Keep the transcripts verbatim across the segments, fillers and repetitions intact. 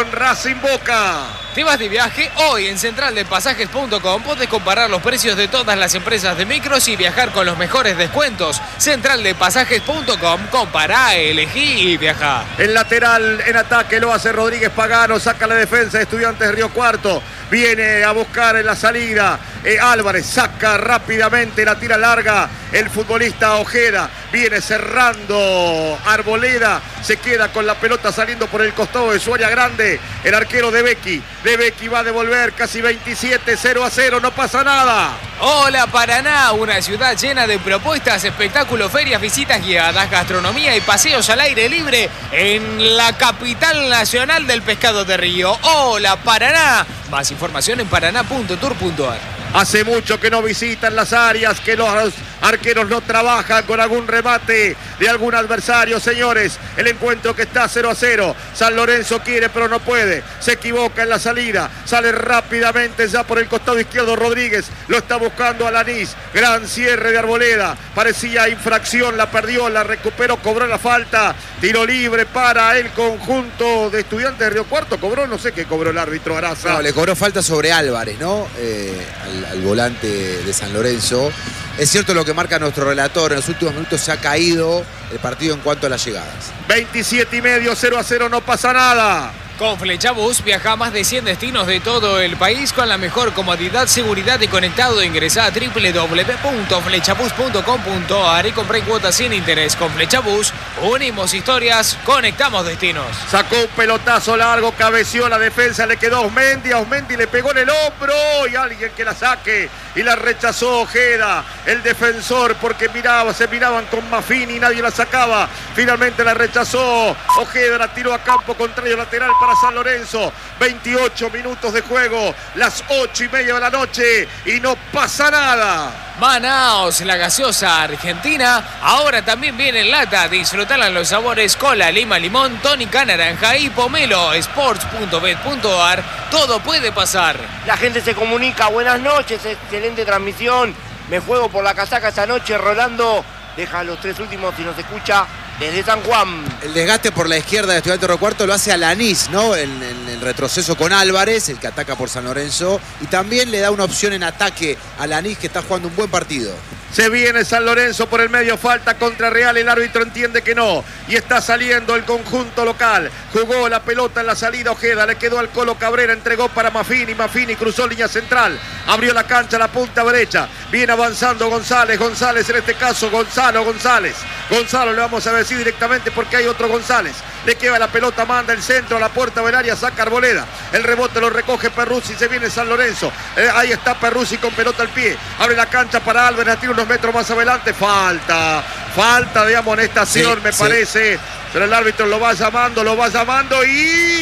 en Racing Boca. ¿Te vas de viaje? Hoy en central de pasajes punto com podés comparar los precios de todas las empresas de micros y viajar con los mejores descuentos. central de pasajes punto com, compará, elegí y viajá. El lateral en ataque lo hace Rodríguez Pagano, saca la defensa de Estudiantes de Río Cuarto. Viene a buscar en la salida eh, Álvarez, saca rápidamente, la tira larga el futbolista Ojeda. Viene cerrando Arboleda, se queda con la pelota saliendo por el costado de su área grande. El arquero de Becky, de Becky va a devolver casi veintisiete, cero a cero, no pasa nada. Hola Paraná, una ciudad llena de propuestas, espectáculos, ferias, visitas guiadas, gastronomía y paseos al aire libre en la capital nacional del pescado de río. Hola Paraná. Más información en paraná punto tour punto ar. Hace mucho que no visitan las áreas, que los arqueros no trabajan con algún remate de algún adversario, señores. El encuentro que está cero a cero. San Lorenzo quiere pero no puede. Se equivoca en la salida. Sale rápidamente ya por el costado izquierdo Rodríguez. Lo está buscando Alanís. Gran cierre de Arboleda. Parecía infracción, la perdió, la recuperó, cobró la falta. Tiro libre para el conjunto de Estudiantes de Río Cuarto. Cobró, no sé qué cobró el árbitro Araza. No, le cobró falta sobre Álvarez, ¿no? Eh, al, al volante de San Lorenzo. Es cierto lo que marca nuestro relator, en los últimos minutos se ha caído el partido en cuanto a las llegadas. veintisiete y medio, cero a cero, no pasa nada. Con Flechabús viaja a más de cien destinos de todo el país con la mejor comodidad, seguridad y conectado. Ingresá a doble u doble u doble u punto flechabús punto com punto ar y compré cuotas sin interés. Con Flechabús unimos historias, conectamos destinos. Sacó un pelotazo largo, cabeció la defensa, le quedó a Osmendi, a Osmendi le pegó en el hombro y alguien que la saque y la rechazó Ojeda, el defensor, porque miraba, se miraban con Maffini y nadie la sacaba. Finalmente la rechazó Ojeda, la tiró a campo contrario lateral para San Lorenzo. veintiocho minutos de juego, las ocho y media de la noche y no pasa nada. Manaos, la gaseosa argentina, ahora también viene en lata. Disfrutala en los sabores cola, lima, limón, tónica, naranja y pomelo. sports punto bet punto ar, todo puede pasar. La gente se comunica, buenas noches, excelente transmisión. Me juego por la casaca esta noche, Rolando. Deja los tres últimos si nos escucha desde San Juan. El desgaste por la izquierda de Estudiantes de Río Cuarto lo hace Alanís, ¿no? En, en el retroceso con Álvarez, el que ataca por San Lorenzo. Y también le da una opción en ataque a Alanís, que está jugando un buen partido. Se viene San Lorenzo por el medio, falta contra Real, el árbitro entiende que no. Y está saliendo el conjunto local. Jugó la pelota en la salida Ojeda, le quedó al Colo Cabrera, entregó para Maffini, Maffini cruzó línea central, abrió la cancha a la punta derecha. Viene avanzando González, González en este caso, Gonzalo González. Gonzalo le vamos a decir directamente porque hay otro González. Le queda la pelota, manda el centro a la puerta del área, saca Arboleda. El rebote lo recoge Perruzzi, se viene San Lorenzo. Eh, ahí está Perruzzi con pelota al pie. Abre la cancha para Álvarez, la tira unos metros más adelante. Falta, falta de amonestación, sí, me sí. parece. Pero el árbitro lo va llamando, lo va llamando y...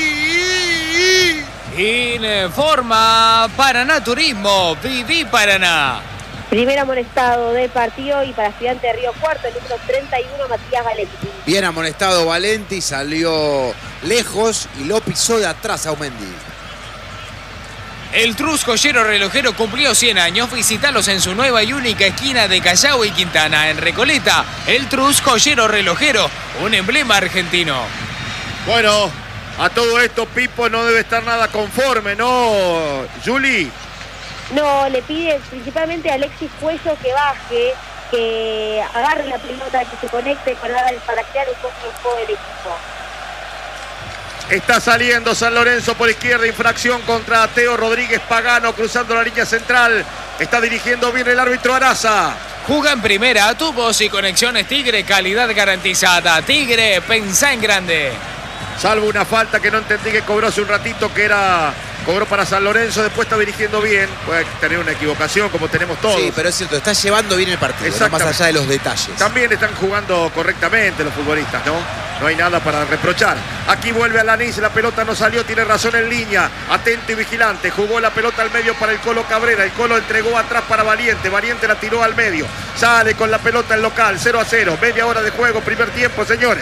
y, y... Informa Paraná Turismo, Viví Paraná. Primer amonestado del partido y para Estudiantes de Río Cuarto, el número treinta y uno, Matías Valenti. Bien amonestado Valenti, salió lejos y lo pisó de atrás a Aumendi. El Trus Joyero Relojero cumplió cien años. Visítalos en su nueva y única esquina de Callao y Quintana, en Recoleta. El Trus Joyero Relojero, un emblema argentino. Bueno, a todo esto Pipo no debe estar nada conforme, ¿no, Juli? No, le pide principalmente a Alexis Cuello que baje, que agarre la pelota, que se conecte para, para crear un poco el juego del equipo. Está saliendo San Lorenzo por izquierda, infracción contra Teo Rodríguez Pagano, cruzando la línea central. Está dirigiendo bien el árbitro Araza. Juga en primera, tubos y conexiones Tigre, calidad garantizada. Tigre, pensá en grande. Salvo una falta que no entendí que cobró hace un ratito, que era... Cobró para San Lorenzo, después está dirigiendo bien. Puede tener una equivocación como tenemos todos. Sí, pero es cierto, está llevando bien el partido, no más allá de los detalles. También están jugando correctamente los futbolistas, ¿no? No hay nada para reprochar. Aquí vuelve Alanís, la pelota no salió, tiene razón en línea. Atento y vigilante, jugó la pelota al medio para el Colo Cabrera. El Colo entregó atrás para Valiente, Valiente la tiró al medio. Sale con la pelota el local, cero a cero. Media hora de juego, primer tiempo, señores.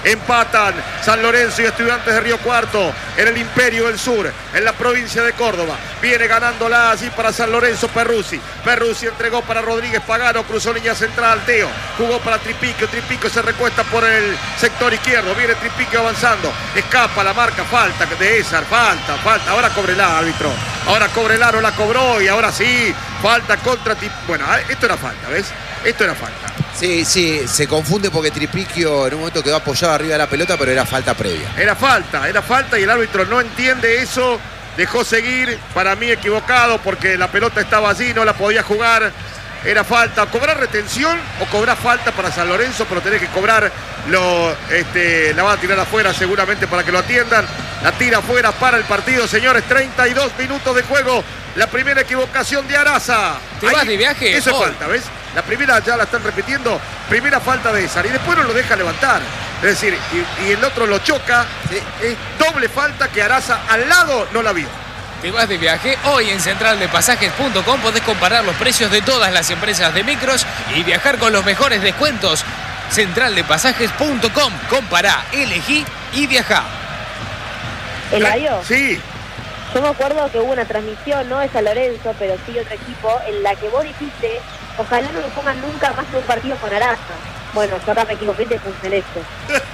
Empatan San Lorenzo y Estudiantes de Río Cuarto en el Imperio del Sur, en la provincia de Córdoba. Viene ganándola así para San Lorenzo Perruzzi. Perruzzi entregó para Rodríguez Pagano, cruzó línea central, Teo. Jugó para Tripiquio, Tripiquio se recuesta por el sector izquierdo. Viene Tripiquio avanzando. Escapa la marca, falta de Esar, falta, falta. Ahora cóbrela, árbitro. Ahora cóbrela, no la cobró y ahora sí. Falta contra Tripiquio. Bueno, esto era falta, ¿ves? Esto era falta. Sí, sí, se confunde porque Tripiquio en un momento quedó apoyado arriba de la pelota, pero era falta previa. Era falta, era falta y el árbitro no entiende eso. Dejó seguir, para mí equivocado, porque la pelota estaba allí, no la podía jugar. Era falta. ¿Cobrar retención o cobrar falta para San Lorenzo? Pero tenés que cobrar, lo, este, la va a tirar afuera seguramente para que lo atiendan. La tira afuera para el partido, señores. treinta y dos minutos de juego. La primera equivocación de Araza. ¿Te vas de viaje? Eso es Oh. falta, ¿ves? La primera ya la están repitiendo. Primera falta de Esar. Y después no lo deja levantar. Es decir, y, y el otro lo choca. Sí. Es doble falta que Araza al lado no la vio. ¿Te vas de viaje? Hoy en central de pasajes punto com podés comparar los precios de todas las empresas de micros y viajar con los mejores descuentos. central de pasajes punto com. Compará, elegí y viajá. Eladio, Sí. yo me acuerdo que hubo una transmisión, no de San Lorenzo, pero sí otro equipo, en la que vos dijiste, ojalá no lo pongan nunca más en un partido con Araza. Bueno, yo ahora me equivoqué y te puse en esto.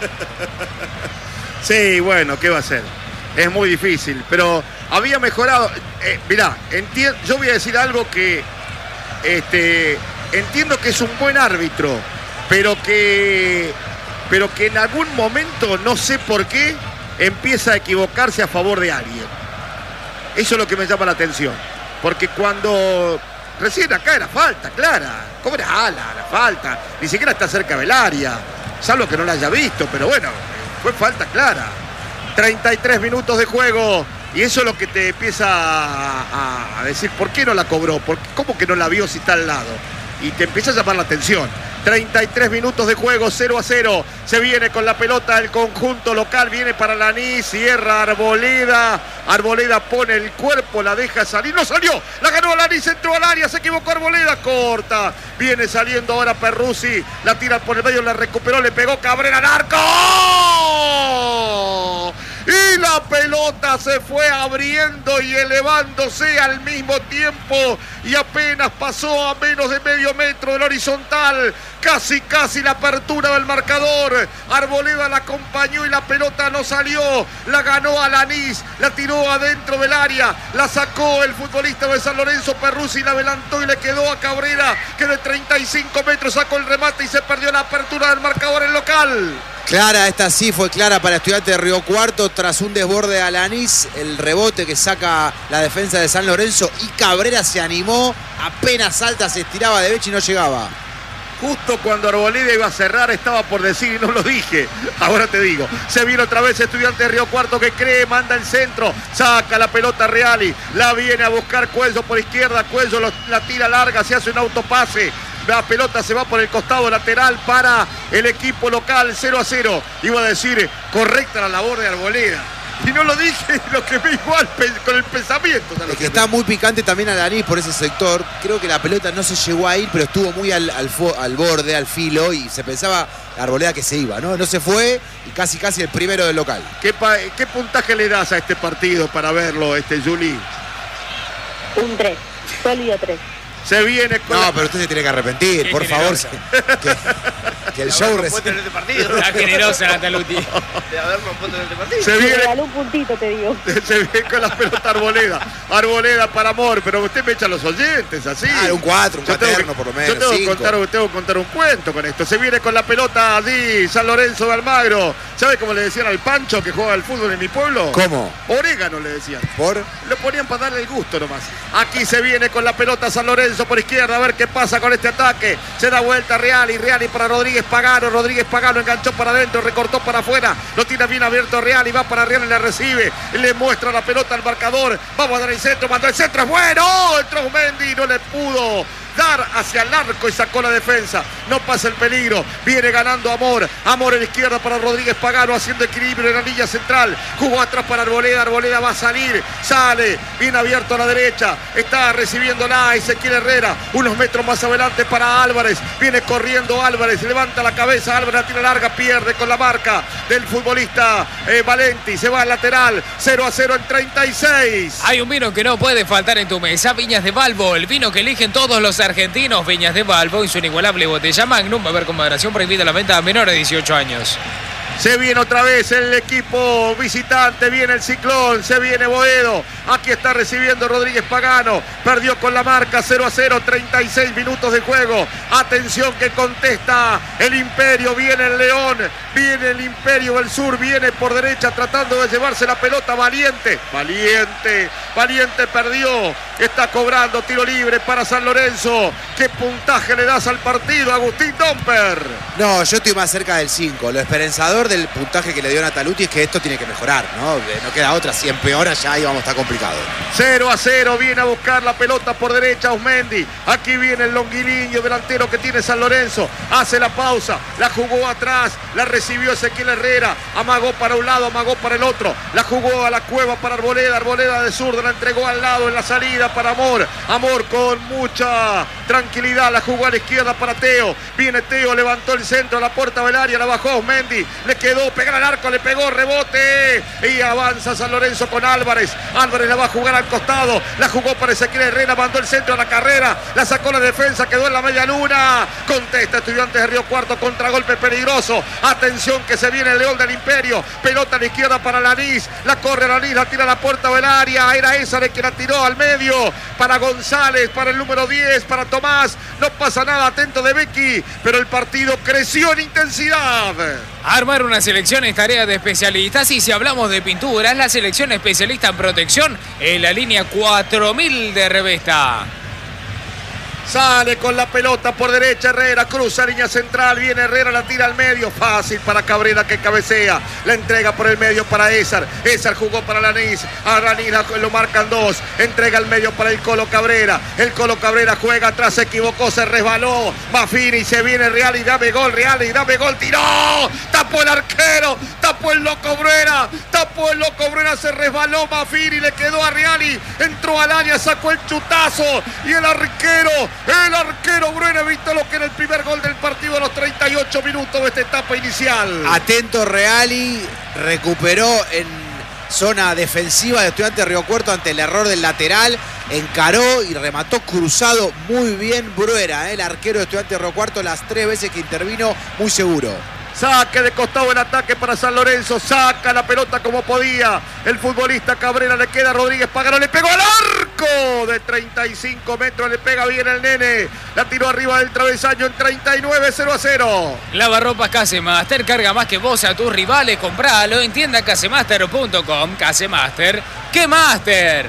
Sí, bueno, ¿qué va a hacer? Es muy difícil, pero había mejorado. Eh, mirá, enti- yo voy a decir algo que este, entiendo que es un buen árbitro, pero que, pero que en algún momento, no sé por qué, empieza a equivocarse a favor de alguien. Eso es lo que me llama la atención. Porque cuando recién acá era falta, clara. ¿Cómo era ala la falta? Ni siquiera está cerca del área. Salvo que no la haya visto, pero bueno, fue falta clara. treinta y tres minutos de juego. Y eso es lo que te empieza a, a decir, ¿por qué no la cobró? ¿Por qué, ¿Cómo que no la vio si está al lado? Y te empieza a llamar la atención. treinta y tres minutos de juego, cero a cero. Se viene con la pelota el conjunto local. Viene para Lanís, cierra Arboleda. Arboleda pone el cuerpo, la deja salir. ¡No salió! La ganó Lanís, entró al área, se equivocó Arboleda. Corta. Viene saliendo ahora Perruzzi. La tira por el medio, la recuperó, le pegó Cabrera al arco. Y la pelota se fue abriendo y elevándose al mismo tiempo. Y apenas pasó a menos de medio metro del horizontal. Casi, casi la apertura del marcador. Arboleda la acompañó y la pelota no salió. La ganó Alanís. La tiró adentro del área. La sacó el futbolista de San Lorenzo Perruzzi. La adelantó y le quedó a Cabrera, que de treinta y cinco metros sacó el remate y se perdió la apertura del marcador en local. Clara, esta sí fue clara para Estudiantes de Río Cuarto tras un desborde de Alanís, el rebote que saca la defensa de San Lorenzo y Cabrera se animó, apenas salta, se estiraba de Bechi y no llegaba. Justo cuando Arboleda iba a cerrar estaba por decir y no lo dije. Ahora te digo, se viene otra vez Estudiantes de Río Cuarto que cree, manda el centro, saca la pelota Reali, la viene a buscar Cuello por izquierda, Cuello lo, la tira larga, se hace un autopase. La pelota se va por el costado lateral para el equipo local, cero a cero. Iba a decir, correcta la labor de Arboleda. Y no lo dije, lo que me igual con el pensamiento. Es que está muy picante también Alanís por ese sector. Creo que la pelota no se llegó a ir, pero estuvo muy al, al, al borde, al filo, y se pensaba la Arboleda que se iba, ¿no? No se fue y casi casi el primero del local. ¿Qué, qué puntaje le das a este partido para verlo, este Juli? Un tres, sólido tres. Se viene con No, la... pero usted se tiene que arrepentir, Qué por favor. generosa. Que, que el show recién... en este partido. Está generosa Nataluti. De haberlo puesto en este partido. Se Me viene, regaló un puntito, te digo. se viene con la pelota Arboleda. Arboleda para Amor, pero usted me echa a los oyentes así. Ah, un cuatro, un Yo tengo cuaterno que- por lo menos, Yo tengo que, cinco. contar, tengo que contar un cuento con esto. Se viene con la pelota allí San Lorenzo de Almagro. ¿Sabe cómo le decían al Pancho que juega al fútbol en mi pueblo? ¿Cómo? Orégano le decían. ¿Por? Lo ponían para darle el gusto nomás. Aquí se viene con la pelota San Lorenzo por izquierda. A ver qué pasa con este ataque. Se da vuelta Reali. Reali para Rodríguez Pagano. Rodríguez Pagano enganchó para adentro. Recortó para afuera. Lo tira bien abierto Reali. Va para Reali. Le recibe. Le muestra la pelota al marcador. Vamos a dar el centro. Mandó el centro. Es bueno. Entró Mendy. No le pudo dar hacia el arco y sacó la defensa. No pasa el peligro. Viene ganando Amor. Amor en la izquierda para Rodríguez Pagano haciendo equilibrio en la línea central. Jugó atrás para Arboleda. Arboleda va a salir. Sale. Bien abierto a la derecha. Está recibiéndola Ezequiel Herrera. Unos metros más adelante para Álvarez. Viene corriendo Álvarez. Levanta la cabeza. Álvarez la tira larga. Pierde con la marca del futbolista eh, Valenti. Se va al lateral. cero a cero en treinta y seis. Hay un vino que no puede faltar en tu mesa. Viñas de Balbo. El vino que eligen todos los argentinos. Viñas de Balbo y su inigualable botella Magnum. Va a haber con moderación, prohibida la venta a menores de dieciocho años. Se viene otra vez el equipo visitante, viene el Ciclón, se viene Boedo. Aquí está recibiendo Rodríguez Pagano. Perdió con la marca cero a cero, treinta y seis minutos de juego. Atención que contesta el Imperio, viene el León, viene el Imperio del Sur, viene por derecha tratando de llevarse la pelota. Valiente, Valiente, Valiente perdió. Está cobrando tiro libre para San Lorenzo. ¿Qué puntaje le das al partido, Agustín Domper? No, yo estoy más cerca del cinco. Lo esperanzador del puntaje que le dio Nataluti es que esto tiene que mejorar, ¿no? No queda otra. Si empeora ya ahí vamos a estar complicado. cero a cero, viene a buscar la pelota por derecha Osmendi. Aquí viene el longuiliño delantero que tiene San Lorenzo. Hace la pausa, la jugó atrás, la recibió Ezequiel Herrera. Amagó para un lado, amagó para el otro. La jugó a la cueva para Arboleda. Arboleda de zurda la entregó al lado en la salida para Amor. Amor con mucha tranquilidad. La jugó a la izquierda para Teo. Viene Teo, levantó el centro a la puerta del área. La bajó Osmendi. Le quedó, pegar al arco, le pegó, rebote. Y avanza San Lorenzo con Álvarez. Álvarez la va a jugar al costado. La jugó para Ezequiel Herrera. Mandó el centro a la carrera. La sacó la defensa. Quedó en la media luna. Contesta Estudiantes de Río Cuarto. Contragolpe peligroso. Atención que se viene el León del Imperio. Pelota a la izquierda para Lanís. La corre Lanís. La tira a la puerta del área. Era esa de que la tiró al medio. Para González. Para el número diez. Para Tomás. No pasa nada. Atento de Becky. Pero el partido creció en intensidad. Armar una selección es tarea de especialistas y si hablamos de pinturas, la selección especialista en protección en la línea cuatro mil de Revesta. Sale con la pelota por derecha Herrera, cruza línea central, viene Herrera, la tira al medio, fácil para Cabrera que cabecea, la entrega por el medio para Ésar, Ésar jugó para Lanís, a Lanís lo marcan dos, entrega al medio para el Colo Cabrera, el Colo Cabrera juega atrás, se equivocó, se resbaló, Mafini, se viene Real y dame gol, Real y dame gol, tiró, tapó el arquero, tapó el loco Brera, tapó el loco Brera, se resbaló Mafini, le quedó a Reali, entró al área, sacó el chutazo y el arquero, el arquero Brera evitó lo que era el primer gol del partido a los treinta y ocho minutos de esta etapa inicial. Atento Reali, recuperó en zona defensiva de Estudiantes de Río Cuarto ante el error del lateral, encaró y remató cruzado muy bien Bruera, el arquero de Estudiantes de Río Cuarto, las tres veces que intervino, muy seguro. Saque de costado el ataque para San Lorenzo. Saca la pelota como podía. El futbolista Cabrera, le queda a Rodríguez Pagano. Le pegó al arco de treinta y cinco metros. Le pega bien el nene. La tiró arriba del travesaño en treinta y nueve, cero a cero. Lavarropas Casemaster. Carga más que vos a tus rivales. Compralo en tienda casemaster punto com. Casemaster. ¡Qué Master!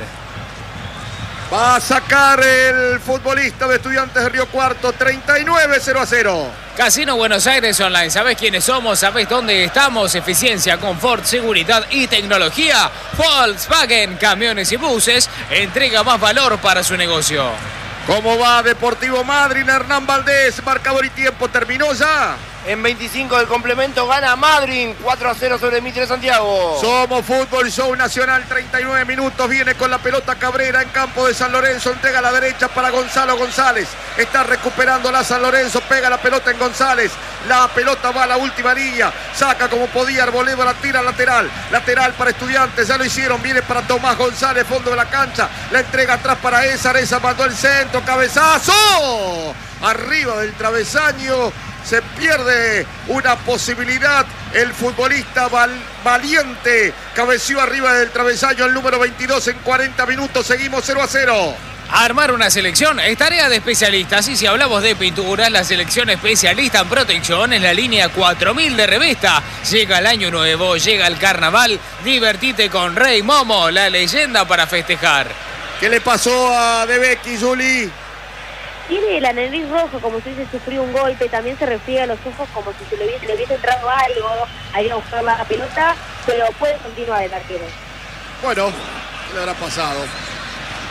Va a sacar el futbolista de Estudiantes de Río Cuarto. treinta y nueve, cero a cero. Casino Buenos Aires Online. ¿Sabés quiénes somos? ¿Sabés dónde estamos? Eficiencia, confort, seguridad y tecnología. Volkswagen, camiones y buses. Entrega más valor para su negocio. ¿Cómo va Deportivo Madryn? Hernán Valdés, marcador y tiempo. ¿Terminó ya? En veinticinco del complemento gana Madryn, cuatro a cero sobre Mitre Santiago. Somos Fútbol Show Nacional, treinta y nueve minutos, viene con la pelota Cabrera en campo de San Lorenzo, entrega a la derecha para Gonzalo González, está recuperando la San Lorenzo, pega la pelota en González, la pelota va a la última línea, saca como podía Arboleda, la tira lateral, lateral para Estudiantes, ya lo hicieron, viene para Tomás González, fondo de la cancha, la entrega atrás para Ésar, Ésar mandó el centro, cabezazo, arriba del travesaño. Se pierde una posibilidad. El futbolista val, Valiente cabeció arriba del travesaño el número veintidós en cuarenta minutos. Seguimos cero a cero. Armar una selección es tarea de especialistas y si hablamos de pinturas, la selección especialista en protección es la línea cuatro mil de Revesta. Llega el año nuevo, llega el carnaval, divertite con Rey Momo, la leyenda para festejar. ¿Qué le pasó a De Becky, Juli? Tiene la nariz roja como si hubiese sufrido un golpe, también se refriega los ojos como si se le hubiese, le hubiese entrado algo, a ir a buscar la pelota, pero puede continuar el arquero. Bueno, ¿qué le habrá pasado?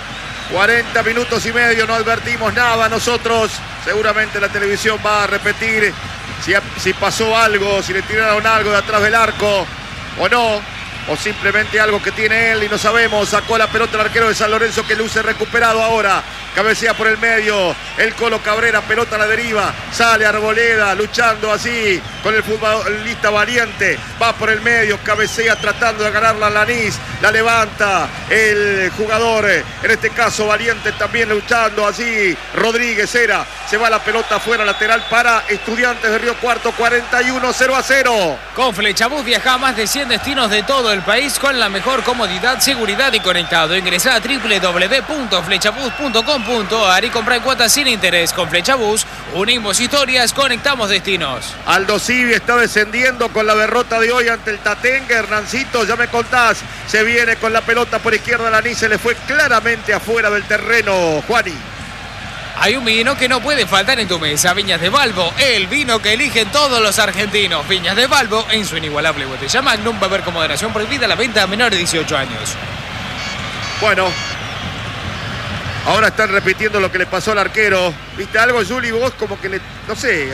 cuarenta minutos y medio, no advertimos nada nosotros. Seguramente la televisión va a repetir si, si pasó algo, si le tiraron algo de atrás del arco o no. O simplemente algo que tiene él y no sabemos. Sacó la pelota el arquero de San Lorenzo, que luce recuperado ahora. Cabecea por el medio. El Colo Cabrera, pelota a la deriva. Sale Arboleda luchando así con el futbolista Valiente. Va por el medio, cabecea tratando de ganarla a Lanís. La levanta el jugador, en este caso Valiente también luchando así. Rodríguez era. Se va la pelota afuera, lateral para Estudiantes de Río Cuarto. cuarenta y uno, cero a cero. Con Flechabús viaja a más de cien destinos de todo el país con la mejor comodidad, seguridad y conectado. Ingresá a doble u doble u doble u punto flechabús punto com punto a r y compra en cuotas sin interés. Con Flechabús unimos historias, conectamos destinos. Aldo Civi está descendiendo con la derrota de hoy ante el Tatengue. Hernancito, ya me contás. Se viene con la pelota por izquierda. Lanís se le fue claramente afuera del terreno. Juani. Hay un vino que no puede faltar en tu mesa, Viñas de Balbo, el vino que eligen todos los argentinos. Viñas de Balbo, en su inigualable botella Magnum, beber con moderación, prohibida la venta a menores de dieciocho años. Bueno, ahora están repitiendo lo que le pasó al arquero. ¿Viste algo, Juli? Vos como que le, no sé...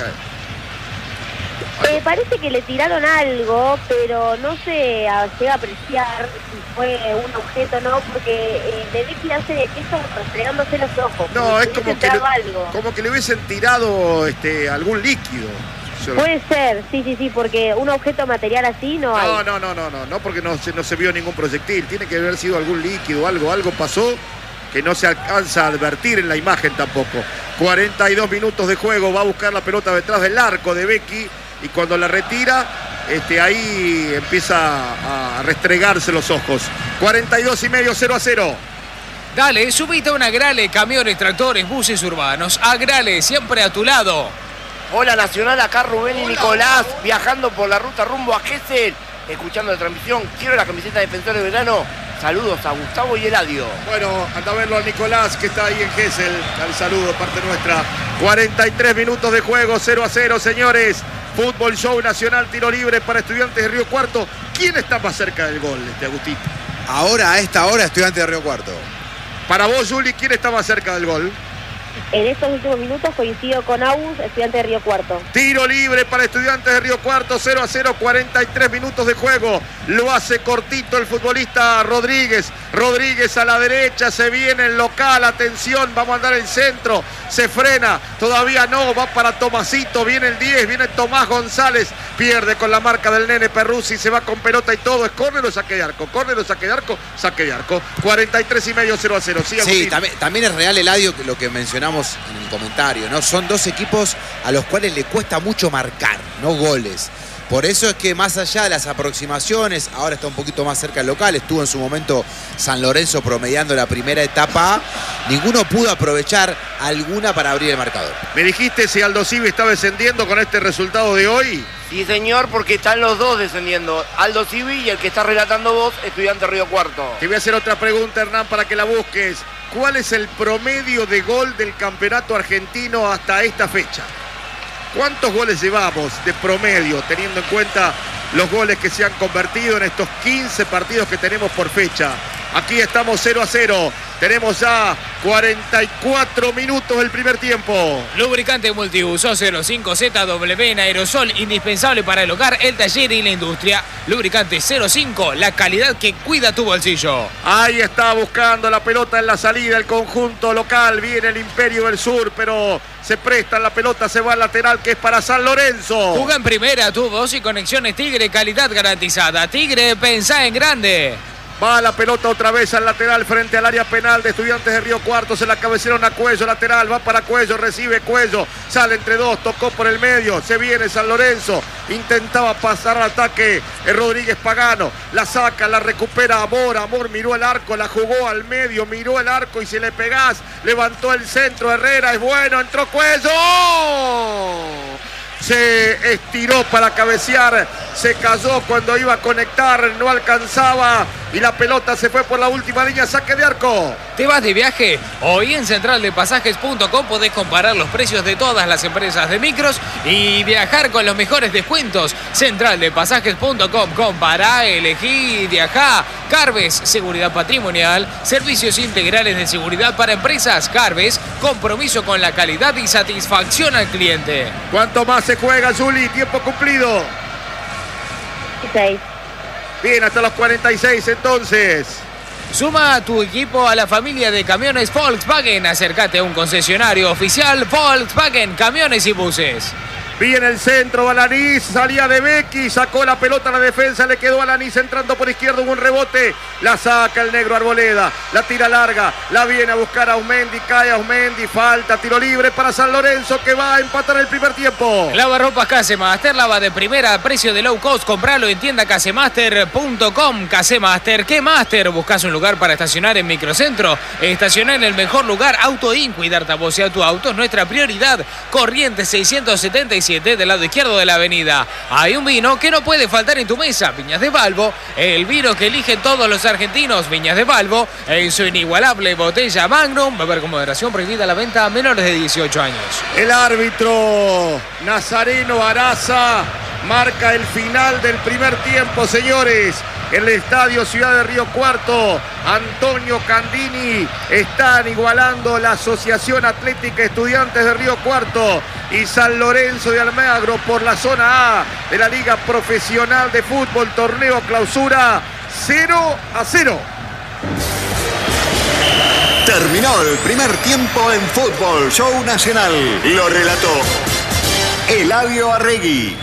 Eh, parece que le tiraron algo, pero no se a- llega a apreciar si fue un objeto o no, porque eh, le vi que hace de queso restregándose los ojos. No, es si como hubiese que, le, entrado algo. como que le hubiesen tirado este, algún líquido. Yo- Puede ser, sí, sí, sí, porque un objeto material así no hay. No, no, no, no, no, no, porque no se, no se vio ningún proyectil. Tiene que haber sido algún líquido, algo, algo pasó que no se alcanza a advertir en la imagen tampoco. cuarenta y dos minutos de juego, va a buscar la pelota detrás del arco de Becky. Y cuando la retira, este, ahí empieza a restregarse los ojos. cuarenta y dos y medio, cero a cero. Dale, subite a una Agrale, camiones, tractores, buses urbanos. Agrale, siempre a tu lado. Hola Nacional, acá Rubén y Nicolás, viajando por la ruta rumbo a Gesell, escuchando la transmisión. Quiero la camiseta de Defensor de Verano. Saludos a Gustavo y Eladio. Bueno, anda a verlo a Nicolás, que está ahí en Gesell. Al saludo, parte nuestra. cuarenta y tres minutos de juego, cero a cero, señores. Fútbol Show Nacional, tiro libre para Estudiantes de Río Cuarto. ¿Quién está más cerca del gol, este Agustín? Ahora, a esta hora, Estudiantes de Río Cuarto. Para vos, Juli, ¿quién está más cerca del gol? En estos últimos minutos coincido con Agus, Estudiante de Río Cuarto. Tiro libre para Estudiantes de Río Cuarto, cero a cero, cuarenta y tres minutos de juego. Lo hace cortito el futbolista Rodríguez. Rodríguez a la derecha, se viene el local, atención, vamos a andar el centro, se frena, todavía no, va para Tomasito, viene el diez, viene Tomás González, pierde con la marca del nene Perruzzi, se va con pelota y todo, es córner o saque de arco, córner o saque de arco, saque de arco, cuarenta y tres y medio, cero a cero. Sí, Sí, también, también es real, Eladio, lo que mencionamos en el comentario, ¿no? Son dos equipos a los cuales le cuesta mucho marcar, no goles. Por eso es que más allá de las aproximaciones, ahora está un poquito más cerca del local, estuvo en su momento San Lorenzo promediando la primera etapa, ninguno pudo aprovechar alguna para abrir el marcador. ¿Me dijiste si Aldo Civi está descendiendo con este resultado de hoy? Sí, señor, porque están los dos descendiendo. Aldo Civi y el que está relatando vos, Estudiante Río Cuarto. Te voy a hacer otra pregunta, Hernán, para que la busques. ¿Cuál es el promedio de gol del campeonato argentino hasta esta fecha? ¿Cuántos goles llevamos de promedio, teniendo en cuenta los goles que se han convertido en estos quince partidos que tenemos por fecha? Aquí estamos cero a cero. Tenemos ya cuarenta y cuatro minutos del primer tiempo. Lubricante multiuso cero cinco Z W en aerosol, indispensable para el hogar, el taller y la industria. Lubricante cero cinco, la calidad que cuida tu bolsillo. Ahí está buscando la pelota en la salida el conjunto local. Viene el Imperio del Sur, pero se presta la pelota, se va al lateral que es para San Lorenzo. Juega en primera, tubos y conexiones Tigre, calidad garantizada. Tigre, pensá en grande. Va la pelota otra vez al lateral frente al área penal de Estudiantes de Río Cuarto. Se la cabecearon a Cuello, lateral, va para Cuello, recibe Cuello, sale entre dos, tocó por el medio, se viene San Lorenzo, intentaba pasar al ataque el Rodríguez Pagano, la saca, la recupera Amor, Amor miró el arco, la jugó al medio, miró el arco y si le pegás, levantó el centro, Herrera, es bueno, entró Cuello. Se estiró para cabecear, se cayó cuando iba a conectar, no alcanzaba y la pelota se fue por la última línea, saque de arco. ¿Te vas de viaje? Hoy en central de pasajes punto com podés comparar los precios de todas las empresas de micros y viajar con los mejores descuentos. central de pasajes punto com, compará, elegí, viajá. Carves, seguridad patrimonial, servicios integrales de seguridad para empresas. Carves, compromiso con la calidad y satisfacción al cliente. ¿Cuánto más se juega, Juli? Tiempo cumplido. seis. Bien, hasta los cuarenta y seis entonces. Suma a tu equipo a la familia de camiones Volkswagen. Acércate a un concesionario oficial Volkswagen, camiones y buses. Bien el centro, Alanís, salía de Becky, sacó la pelota a la defensa, le quedó a Alanís entrando por izquierdo, hubo un rebote, la saca el negro Arboleda, la tira larga, la viene a buscar a Aumendi, cae Aumendi, falta, tiro libre para San Lorenzo que va a empatar el primer tiempo. Lavarropas Casemaster, lava de primera, precio de low cost, compralo en tienda casemaster punto com. Casemaster, ¿qué Master? ¿Buscas un lugar para estacionar en Microcentro? Estacionar en el mejor lugar, AutoIn, cuidarte a vos y a tu auto es nuestra prioridad. Corrientes seiscientos setenta y siete del lado izquierdo de la avenida. Hay un vino que no puede faltar en tu mesa, Viñas de Balbo, el vino que eligen todos los argentinos. Viñas de Balbo, en su inigualable botella Magnum. Beber con moderación, prohibida la venta a menores de dieciocho años. El árbitro Nazareno Araza marca el final del primer tiempo, señores. En el estadio Ciudad de Río Cuarto, Antonio Candini están igualando la Asociación Atlética Estudiantes de Río Cuarto y San Lorenzo de Almagro por la zona A de la Liga Profesional de Fútbol, torneo clausura cero a cero. Terminó el primer tiempo en Fútbol Show Nacional. Lo relató Eladio Arregui.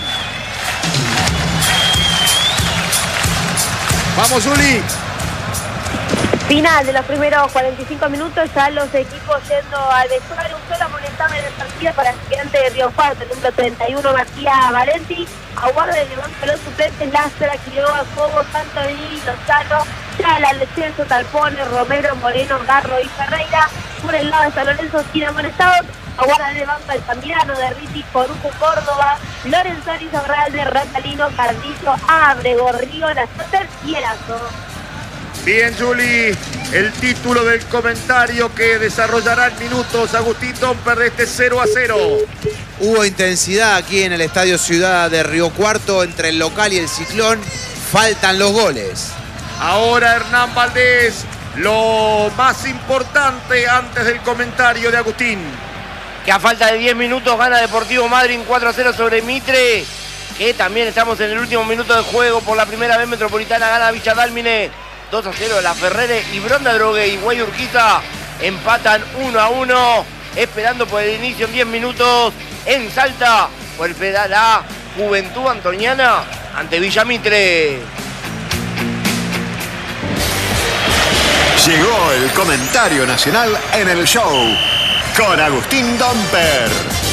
Vamos, Juli. Final de los primeros cuarenta y cinco minutos, ya los equipos yendo al vestuario. Un solo amonestado en el partido para el Estudiante de Río Cuarto, el número treinta y uno, Matías Valenti. Aguarda de levantar los suplentes, Lázara, Quiroga, Cobo, Santorini, Lozano, Chala, Lecenso, Talpones, Romero, Moreno, Garro y Ferreira. Por el lado de San Lorenzo, sin amonestados. Aguarda de banca el Cambiano, de Riti, Corujo, Córdoba, Lorenzoni, Zorralde, Ratalino, Cardillo, Abre, Gorrío, La Soter y Erazo. Bien, Juli, el título del comentario que desarrollará en minutos Agustín Domper de este cero a cero. Hubo intensidad aquí en el Estadio Ciudad de Río Cuarto entre el local y el Ciclón. Faltan los goles. Ahora Hernán Valdés, lo más importante antes del comentario de Agustín. Que a falta de diez minutos gana Deportivo Madryn cuatro a cero sobre Mitre. Que también estamos en el último minuto de juego. Por la primera vez Metropolitana gana Villa Dálmine dos a cero. La Ferrere y Bronda Drogue y Guay Urquiza empatan uno a uno. Esperando por el inicio en diez minutos en Salta. Por el pedal A, Juventud Antoniana ante Villa Mitre. Llegó el comentario nacional en el show con Agustín Domper.